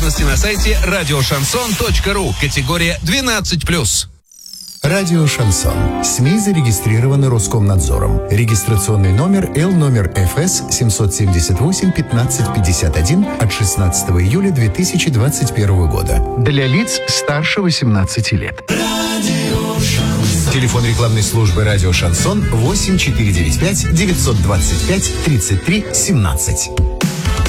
Подробности на сайте радиошансон.ру. Категория 12+. Радио «Шансон». СМИ зарегистрированы Роскомнадзором. Регистрационный номер Л номер ФС 778-1551 от 16 июля 2021 года. Для лиц старше 18 лет. Телефон рекламной службы «Радио Шансон» 8495 925 33 17.